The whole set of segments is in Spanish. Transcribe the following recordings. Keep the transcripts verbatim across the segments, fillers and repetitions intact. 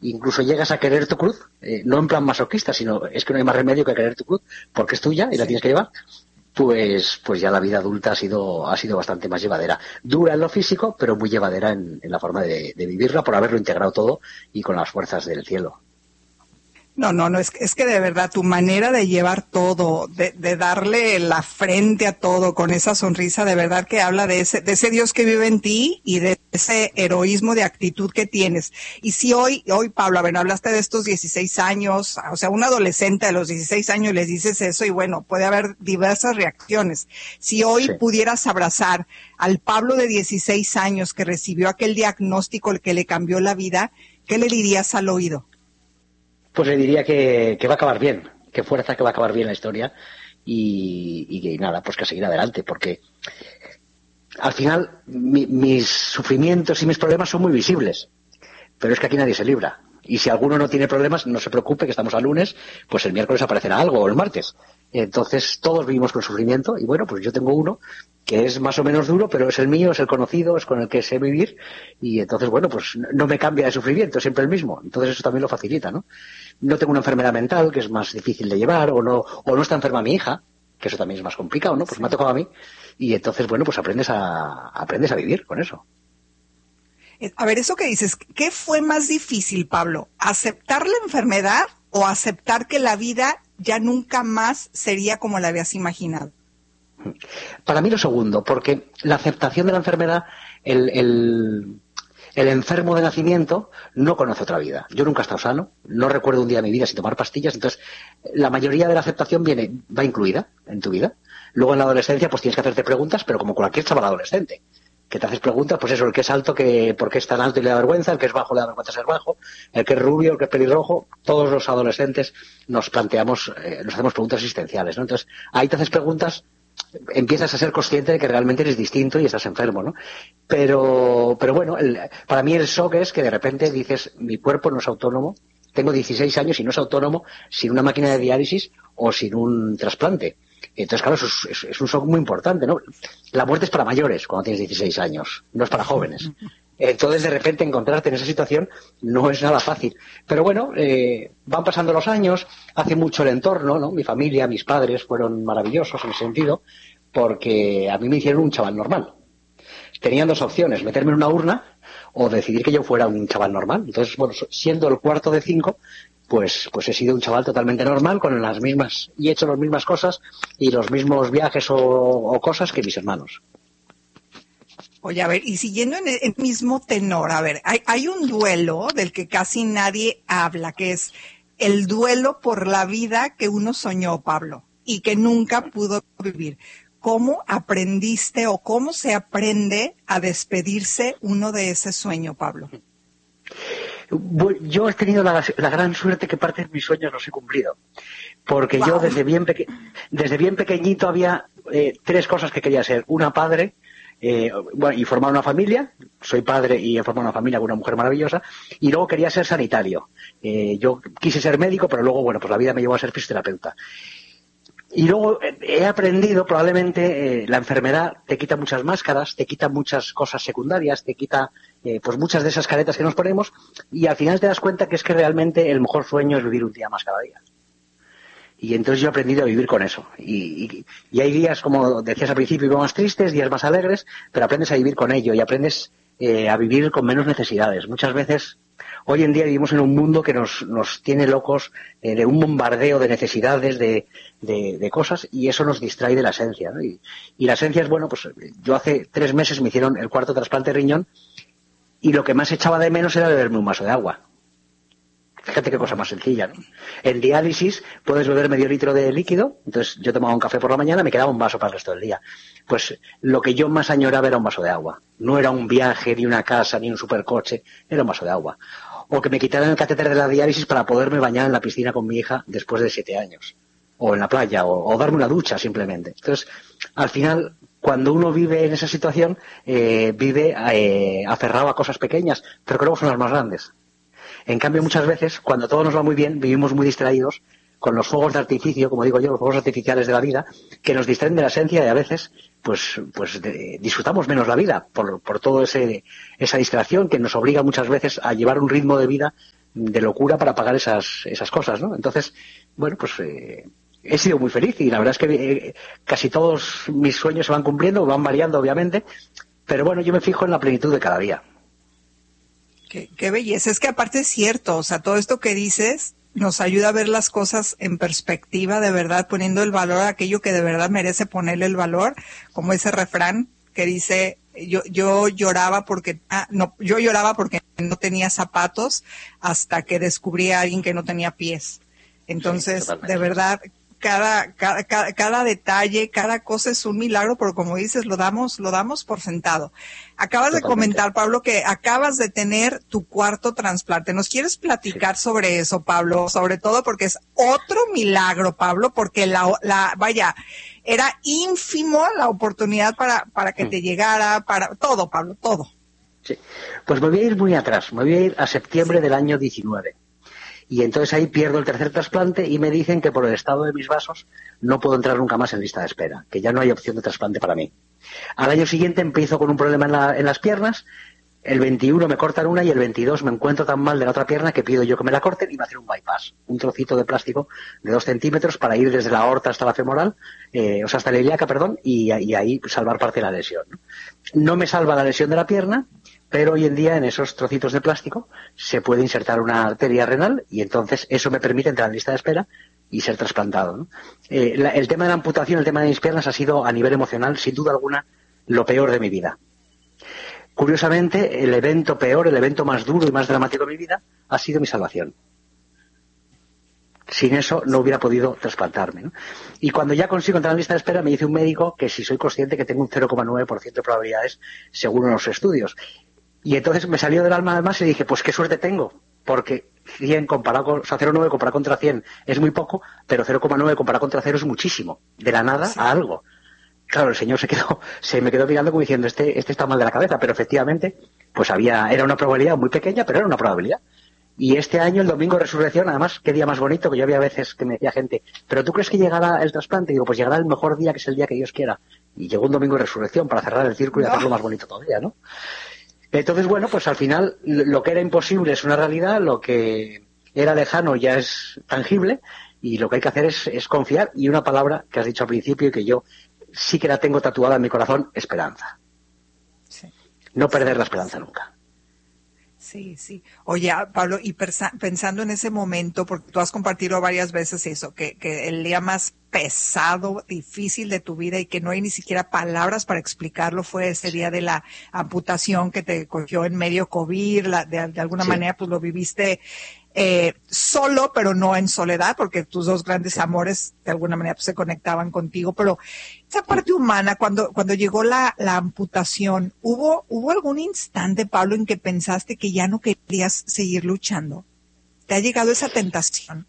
incluso llegas a querer tu cruz, eh, no en plan masoquista, sino es que no hay más remedio que querer tu cruz, porque es tuya y la tienes que llevar, pues pues ya la vida adulta ha sido ha sido bastante más llevadera. Dura en lo físico, pero muy llevadera en, en la forma de, de vivirla, por haberlo integrado todo y con las fuerzas del cielo. No, no, no, es, es que de verdad tu manera de llevar todo, de, de darle la frente a todo con esa sonrisa, de verdad que habla de ese, de ese Dios que vive en ti y de ese heroísmo de actitud que tienes. Y si hoy, hoy Pablo, a ver, hablaste de estos dieciséis años, o sea, un adolescente de los dieciséis años les dices eso y bueno, puede haber diversas reacciones. Si hoy sí. pudieras abrazar al Pablo de dieciséis años que recibió aquel diagnóstico que le cambió la vida, ¿qué le dirías al oído? Pues le diría que, que va a acabar bien, que fuerza que va a acabar bien la historia y, y, y nada, pues que seguir adelante, porque al final mi, mis sufrimientos y mis problemas son muy visibles, pero es que aquí nadie se libra. Y si alguno no tiene problemas, no se preocupe, que estamos a lunes, pues el miércoles aparecerá algo, o el martes. Entonces todos vivimos con sufrimiento y bueno, pues yo tengo uno que es más o menos duro, pero es el mío, es el conocido, es con el que sé vivir y entonces bueno, pues no me cambia de sufrimiento, es siempre el mismo. Entonces eso también lo facilita, ¿no? No tengo una enfermedad mental, que es más difícil de llevar, o no, o no está enferma mi hija, que eso también es más complicado, ¿no? Pues me ha tocado a mí y entonces bueno, pues aprendes a, aprendes a vivir con eso. A ver, eso que dices, ¿qué fue más difícil, Pablo? ¿Aceptar la enfermedad o aceptar que la vida ya nunca más sería como la habías imaginado? Para mí lo segundo, porque la aceptación de la enfermedad, el, el, el enfermo de nacimiento no conoce otra vida. Yo nunca he estado sano, no recuerdo un día de mi vida sin tomar pastillas, entonces la mayoría de la aceptación viene, va incluida en tu vida. Luego en la adolescencia pues tienes que hacerte preguntas, pero como cualquier chaval adolescente, que te haces preguntas, pues eso, el que es alto, que por qué es tan alto y le da vergüenza, el que es bajo le da vergüenza ser bajo, el que es rubio, el que es pelirrojo, todos los adolescentes nos planteamos, eh, nos hacemos preguntas existenciales, ¿no? Entonces ahí te haces preguntas, empiezas a ser consciente de que realmente eres distinto y estás enfermo, ¿no? Pero, pero bueno, el, para mí el shock es que de repente dices, mi cuerpo no es autónomo, tengo dieciséis años y no es autónomo sin una máquina de diálisis o sin un trasplante. Entonces, claro, eso es, es, es un shock muy importante, ¿no? La muerte es para mayores cuando tienes dieciséis años, no es para jóvenes. Entonces, de repente, encontrarte en esa situación no es nada fácil. Pero bueno, eh, van pasando los años, hace mucho el entorno, ¿no? Mi familia, mis padres fueron maravillosos en ese sentido, porque a mí me hicieron un chaval normal. Tenían dos opciones, meterme en una urna o decidir que yo fuera un chaval normal. Entonces, bueno, siendo el cuarto de cinco, pues pues he sido un chaval totalmente normal, con las mismas, y he hecho las mismas cosas y los mismos viajes o, o cosas que mis hermanos. Oye, a ver, y siguiendo en el mismo tenor, a ver, hay, hay un duelo del que casi nadie habla, que es el duelo por la vida que uno soñó, Pablo, y que nunca pudo vivir. ¿Cómo aprendiste o cómo se aprende a despedirse uno de ese sueño, Pablo? Yo he tenido la, la gran suerte que parte de mis sueños los he cumplido, porque wow. yo desde bien, peque, desde bien pequeñito había eh, tres cosas que quería ser: una, padre, eh, bueno, y formar una familia, soy padre y he formado una familia con una mujer maravillosa, y luego quería ser sanitario. Eh, yo quise ser médico, pero luego, bueno, pues la vida me llevó a ser fisioterapeuta. Y luego he aprendido, probablemente, eh, la enfermedad te quita muchas máscaras, te quita muchas cosas secundarias, te quita eh, pues muchas de esas caretas que nos ponemos, y al final te das cuenta que es que realmente el mejor sueño es vivir un día más cada día. Y entonces yo he aprendido a vivir con eso. Y, y, y hay días, como decías al principio, más tristes, días más alegres, pero aprendes a vivir con ello y aprendes eh, a vivir con menos necesidades. Muchas veces, hoy en día vivimos en un mundo que nos, nos tiene locos, eh, de un bombardeo de necesidades, de, de, de cosas, y eso nos distrae de la esencia, ¿no? Y, y la esencia es, bueno, pues yo hace tres meses me hicieron el cuarto trasplante de riñón y lo que más echaba de menos era beberme un vaso de agua. Fíjate qué cosa más sencilla, ¿no? En diálisis puedes beber medio litro de líquido, entonces yo tomaba un café por la mañana, me quedaba un vaso para el resto del día. Pues lo que yo más añoraba era un vaso de agua. No era un viaje, ni una casa, ni un supercoche, era un vaso de agua. O que me quitaran el catéter de la diálisis para poderme bañar en la piscina con mi hija después de siete años. O en la playa, o, o darme una ducha simplemente. Entonces, al final, cuando uno vive en esa situación, eh, vive eh, aferrado a cosas pequeñas, pero que luego son las más grandes. En cambio, muchas veces, cuando todo nos va muy bien, vivimos muy distraídos con los fuegos de artificio, como digo yo, los fuegos artificiales de la vida, que nos distraen de la esencia y a veces, pues, pues de, disfrutamos menos la vida por, por todo ese esa distracción que nos obliga muchas veces a llevar un ritmo de vida de locura para pagar esas, esas cosas, ¿no? Entonces, bueno, pues eh, he sido muy feliz y la verdad es que eh, casi todos mis sueños se van cumpliendo, van variando obviamente, pero bueno, yo me fijo en la plenitud de cada día. Qué, qué belleza. Es que aparte es cierto, o sea, todo esto que dices nos ayuda a ver las cosas en perspectiva, de verdad, poniendo el valor a aquello que de verdad merece ponerle el valor, como ese refrán que dice, yo yo lloraba porque ah, no yo lloraba porque no tenía zapatos hasta que descubrí a alguien que no tenía pies. Entonces, sí, de verdad, cada, cada, cada, cada detalle, cada cosa es un milagro, pero como dices, lo damos, lo damos por sentado. Acabas Totalmente. de comentar, Pablo, que acabas de tener tu cuarto trasplante. ¿Nos quieres platicar sí. sobre eso, Pablo? Sobre todo porque es otro milagro, Pablo, porque la, la, vaya, era ínfimo la oportunidad para, para que mm. te llegara, para todo, Pablo, todo. Sí, pues me voy a ir muy atrás, me voy a ir a septiembre sí. del año diecinueve. Y entonces ahí pierdo el tercer trasplante y me dicen que por el estado de mis vasos no puedo entrar nunca más en lista de espera, que ya no hay opción de trasplante para mí. Al año siguiente empiezo con un problema en, la, en las piernas, el veintiuno me cortan una y el veintidós me encuentro tan mal de la otra pierna que pido yo que me la corten y me hacen un bypass, un trocito de plástico de dos centímetros para ir desde la aorta hasta la femoral, eh, o sea, hasta la ilíaca, perdón, y, y ahí salvar parte de la lesión, ¿no? No me salva la lesión de la pierna, pero hoy en día en esos trocitos de plástico se puede insertar una arteria renal y entonces eso me permite entrar en lista de espera y ser trasplantado, ¿no? Eh, la, el tema de la amputación, el tema de mis piernas ha sido a nivel emocional, sin duda alguna, lo peor de mi vida. Curiosamente, el evento peor, el evento más duro y más dramático de mi vida ha sido mi salvación. Sin eso no hubiera podido trasplantarme, ¿no? Y cuando ya consigo entrar en lista de espera me dice un médico que si soy consciente que tengo un cero coma nueve por ciento de probabilidades según los estudios. Y entonces me salió del alma además y dije, pues qué suerte tengo, porque cien comparado con, o sea, cero coma nueve comparado contra cien es muy poco, pero cero coma nueve comparado contra cero es muchísimo, de la nada sí. a algo. Claro, el señor se quedó, se me quedó mirando como diciendo, este, este está mal de la cabeza, pero efectivamente, pues había, era una probabilidad muy pequeña, pero era una probabilidad. Y este año, el domingo de resurrección, además, qué día más bonito, que yo había veces que me decía gente, ¿pero tú crees que llegará el trasplante? Y digo, pues llegará el mejor día, que es el día que Dios quiera. Y llegó un domingo de resurrección para cerrar el círculo y no. hacerlo más bonito todavía, ¿no? Entonces, bueno, pues al final lo que era imposible es una realidad, lo que era lejano ya es tangible y lo que hay que hacer es, es confiar y una palabra que has dicho al principio y que yo sí que la tengo tatuada en mi corazón, esperanza. Sí. No perder la esperanza nunca. Sí, sí. Oye, Pablo, y pensando en ese momento, porque tú has compartido varias veces eso, que, que el día más pesado, difícil de tu vida y que no hay ni siquiera palabras para explicarlo fue ese día de la amputación que te cogió en medio COVID, la, de, de alguna sí. manera pues lo viviste eh, solo, pero no en soledad, porque tus dos grandes sí. amores de alguna manera pues, se conectaban contigo, pero esa parte humana, cuando cuando llegó la, la amputación, ¿hubo hubo algún instante, Pablo, en que pensaste que ya no querías seguir luchando? ¿Te ha llegado esa tentación?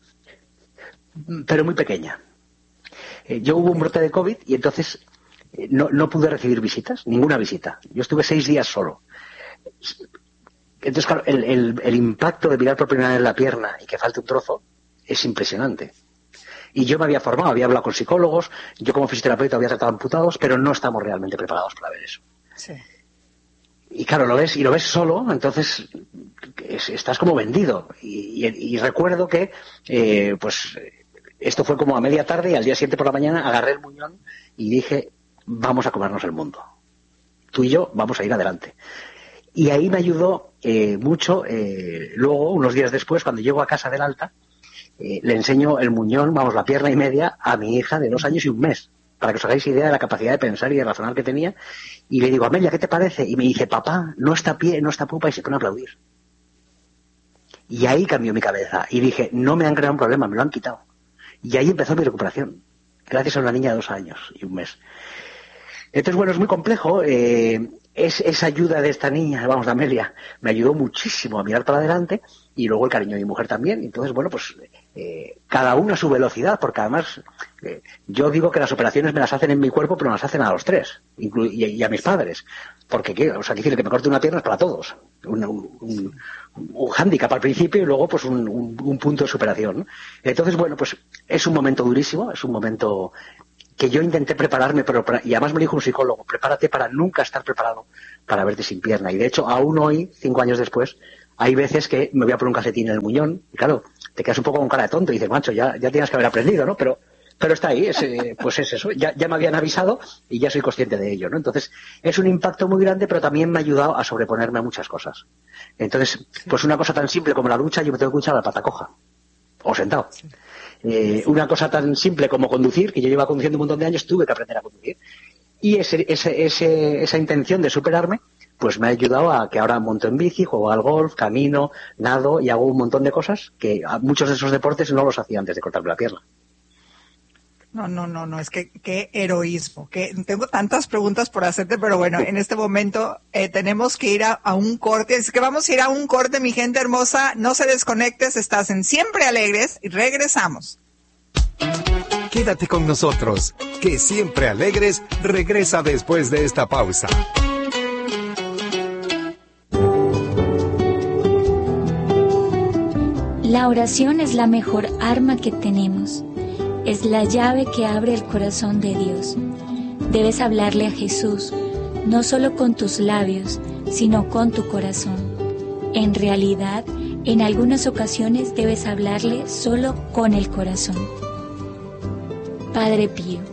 Pero muy pequeña. Eh, yo hubo un brote de COVID y entonces eh, no, no pude recibir visitas, ninguna visita. Yo estuve seis días solo. Entonces, claro, el, el, el impacto de mirar por primera vez la pierna y que falte un trozo es impresionante. Y yo me había formado, había hablado con psicólogos, yo como fisioterapeuta había tratado amputados, pero no estamos realmente preparados para ver eso. Sí. Y claro, lo ves y lo ves solo, entonces es, estás como vendido. Y, y, y recuerdo que, eh, pues, esto fue como a media tarde y al día siguiente por la mañana agarré el muñón y dije, vamos a comernos el mundo. Tú y yo vamos a ir adelante. Y ahí me ayudó eh, mucho, eh, luego, unos días después, cuando llego a casa del alta, eh, le enseño el muñón, vamos, la pierna y media, a mi hija de dos años y un mes, para que os hagáis idea de la capacidad de pensar y de razonar que tenía. Y le digo, Amelia, ¿qué te parece? Y me dice, papá, no está pie, no está pupa, y se pone a aplaudir. Y ahí cambió mi cabeza. Y dije, no me han creado un problema, me lo han quitado. Y ahí empezó mi recuperación, gracias a una niña de dos años y un mes. Entonces, bueno, es muy complejo. Eh, es, esa ayuda de esta niña, vamos, de Amelia, me ayudó muchísimo a mirar para adelante y luego el cariño de mi mujer también. Entonces, bueno, pues eh, cada uno a su velocidad, porque además eh, yo digo que las operaciones me las hacen en mi cuerpo, pero me las hacen a los tres, inclu- y, y a mis padres. Porque, ¿qué? O sea, decir que me corte una pierna es para todos. Un, un, un, un hándicap al principio y luego pues un, un, un punto de superación, ¿no? Entonces, bueno, pues es un momento durísimo, es un momento que yo intenté prepararme, pero para, y además me dijo un psicólogo, prepárate para nunca estar preparado para verte sin pierna. Y de hecho, aún hoy, cinco años después, hay veces que me voy a poner un calcetín en el muñón, y claro, te quedas un poco con cara de tonto y dices, macho, ya, ya tienes que haber aprendido, ¿no? Pero, pero está ahí, es, eh, pues es eso, ya, ya me habían avisado y ya soy consciente de ello, ¿no? Entonces, es un impacto muy grande, pero también me ha ayudado a sobreponerme a muchas cosas. Entonces, pues una cosa tan simple como la ducha, yo me tengo que duchar a la pata coja, o sentado. Eh, una cosa tan simple como conducir, que yo llevo conduciendo un montón de años, tuve que aprender a conducir. Y ese, ese, ese, esa intención de superarme, pues me ha ayudado a que ahora monto en bici, juego al golf, camino, nado y hago un montón de cosas que a muchos de esos deportes no los hacía antes de cortarme la pierna. No, no, no, no, es que qué heroísmo, que tengo tantas preguntas por hacerte, pero bueno, en este momento eh, tenemos que ir a, a un corte, es que vamos a ir a un corte, mi gente hermosa, no se desconectes, estás en Siempre Alegres y regresamos. Quédate con nosotros, que Siempre Alegres regresa después de esta pausa. La oración es la mejor arma que tenemos. Es la llave que abre el corazón de Dios. Debes hablarle a Jesús, no solo con tus labios, sino con tu corazón. En realidad, en algunas ocasiones debes hablarle solo con el corazón. Padre Pío,